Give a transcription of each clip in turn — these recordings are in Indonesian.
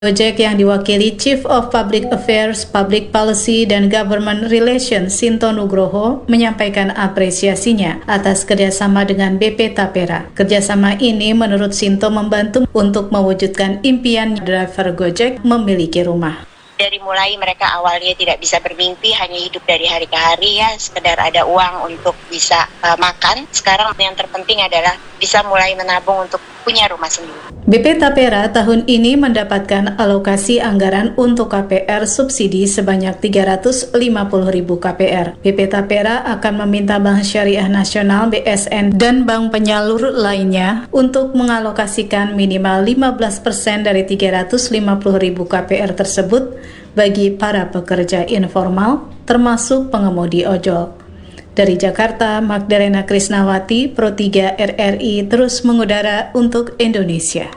Gojek yang diwakili Chief of Public Affairs, Public Policy, dan Government Relations Sinto Nugroho menyampaikan apresiasinya atas kerjasama dengan BP Tapera. Kerjasama ini menurut Sinto membantu untuk mewujudkan impian driver Gojek memiliki rumah. Dari mulai mereka awalnya tidak bisa bermimpi, hanya hidup dari hari ke hari ya, sekedar ada uang untuk bisa makan. Sekarang yang terpenting adalah bisa mulai menabung untuk punya rumah sendiri. BP Tapera tahun ini mendapatkan alokasi anggaran untuk KPR subsidi sebanyak 350.000 KPR. BP Tapera akan meminta Bank Syariah Nasional BSN dan bank penyalur lainnya untuk mengalokasikan minimal 15% dari 350.000 KPR tersebut bagi para pekerja informal, termasuk pengemudi ojol. Dari Jakarta, Magdalena Krisnawati, Pro 3 RRI terus mengudara untuk Indonesia.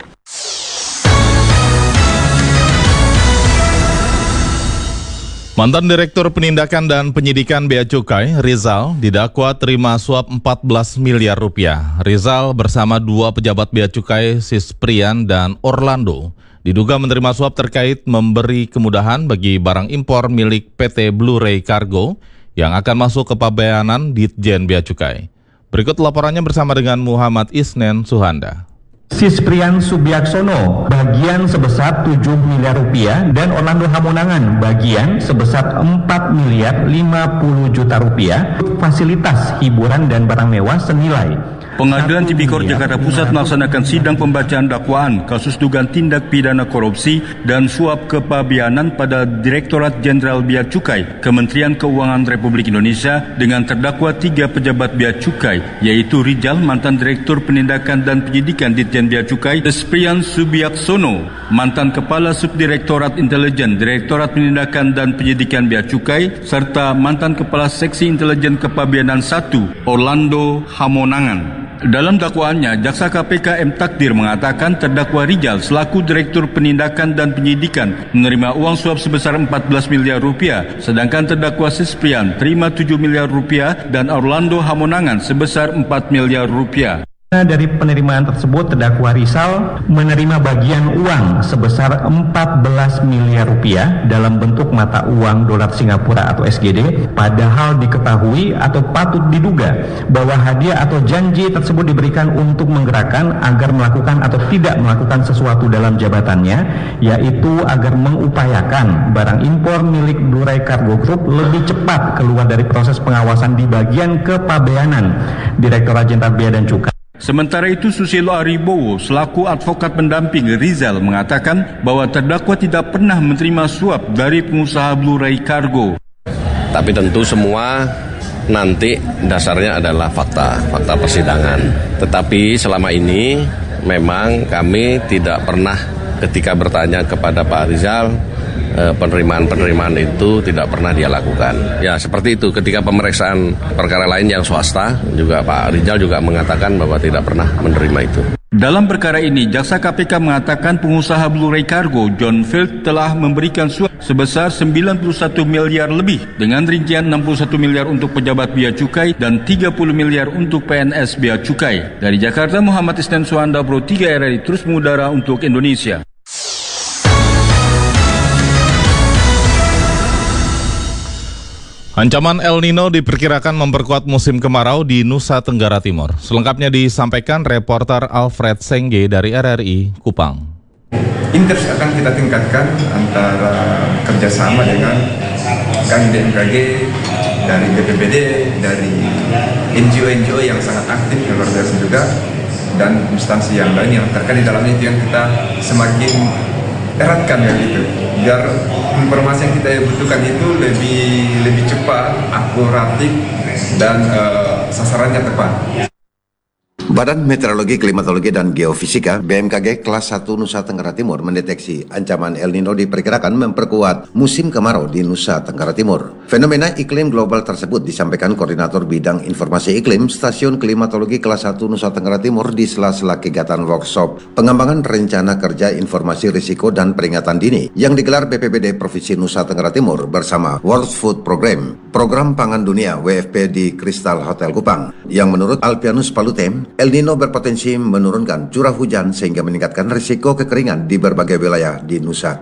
Mantan Direktur Penindakan dan Penyidikan Bea Cukai, Rizal, didakwa terima suap 14 miliar rupiah. Rizal bersama dua pejabat Bea Cukai, Sisprian dan Orlando, diduga menerima suap terkait memberi kemudahan bagi barang impor milik PT Blu-ray Cargo yang akan masuk ke pabeanan Ditjen Bea Cukai. Berikut laporannya bersama dengan Muhammad Isnen Suhanda. Sisprian Subiaksono bagian sebesar 7 miliar rupiah dan Orlando Hamonangan bagian sebesar 4 miliar 50 juta rupiah fasilitas hiburan dan barang mewah senilai. Pengadilan Tipikor Jakarta Pusat melaksanakan sidang pembacaan dakwaan kasus dugaan tindak pidana korupsi dan suap kepabeanan pada Direktorat Jenderal Bea Cukai, Kementerian Keuangan Republik Indonesia dengan terdakwa 3 pejabat Bea Cukai, yaitu Rizal, mantan Direktur Penindakan dan Penyidikan Ditjen Bea Cukai, Sisprian Subiaksono, mantan Kepala Subdirektorat Intelijen Direktorat Penindakan dan Penyidikan Bea Cukai, serta mantan Kepala Seksi Intelijen Kepabeanan 1, Orlando Hamonangan. Dalam dakwaannya, Jaksa KPK M. Takdir mengatakan terdakwa Rizal selaku Direktur Penindakan dan Penyidikan menerima uang suap sebesar 14 miliar rupiah, sedangkan terdakwa Sisprian terima 7 miliar rupiah dan Orlando Hamonangan sebesar 4 miliar rupiah. Dari penerimaan tersebut, terdakwa Rizal menerima bagian uang sebesar 14 miliar rupiah dalam bentuk mata uang dolar Singapura atau SGD, padahal diketahui atau patut diduga bahwa hadiah atau janji tersebut diberikan untuk menggerakkan agar melakukan atau tidak melakukan sesuatu dalam jabatannya, yaitu agar mengupayakan barang impor milik Blu-ray Cargo Group lebih cepat keluar dari proses pengawasan di bagian kepabeanan Direktorat Jenderal Bea dan Cukai. Sementara itu, Susilo Aribowo selaku advokat pendamping Rizal mengatakan bahwa terdakwa tidak pernah menerima suap dari pengusaha Blu-ray Cargo. Tapi tentu semua nanti dasarnya adalah fakta persidangan. Tetapi selama ini memang kami tidak pernah ketika bertanya kepada Pak Rizal, penerimaan itu tidak pernah dia lakukan. Ya seperti itu, ketika pemeriksaan perkara lain yang swasta juga Pak Rizal juga mengatakan bahwa tidak pernah menerima itu. Dalam perkara ini, Jaksa KPK mengatakan pengusaha Blu-ray Cargo John Field telah memberikan suap sebesar 91 miliar lebih dengan rincian 61 miliar untuk pejabat Bea Cukai dan 30 miliar untuk PNS Bea Cukai. Dari Jakarta, Muhammad Isnen Suhanda, Pro 3 RRI terus mengudara untuk Indonesia. Ancaman El Nino diperkirakan memperkuat musim kemarau di Nusa Tenggara Timur. Selengkapnya disampaikan reporter Alfred Sengge dari RRI Kupang. Inters akan kita tingkatkan antara kerjasama dengan kami BMKG, dari BPBD, dari NGO yang sangat aktif, yang luar biasa juga, dan instansi yang lain yang terkait di dalamnya, itu yang kita semakin eratkan ya gitu, biar informasi yang kita butuhkan itu lebih cepat, akuratif, dan sasarannya tepat. Badan Meteorologi, Klimatologi, dan Geofisika BMKG kelas 1 Nusa Tenggara Timur mendeteksi ancaman El Nino diperkirakan memperkuat musim kemarau di Nusa Tenggara Timur. Fenomena iklim global tersebut disampaikan Koordinator Bidang Informasi Iklim Stasiun Klimatologi kelas 1 Nusa Tenggara Timur di sela-sela kegiatan workshop pengembangan rencana kerja informasi risiko dan peringatan dini yang digelar BPBD Provinsi Nusa Tenggara Timur bersama World Food Program, Program Pangan Dunia WFP di Crystal Hotel Kupang, yang menurut Alpianus Palutem, El Nino berpotensi menurunkan curah hujan sehingga meningkatkan risiko kekeringan di berbagai wilayah di Nusa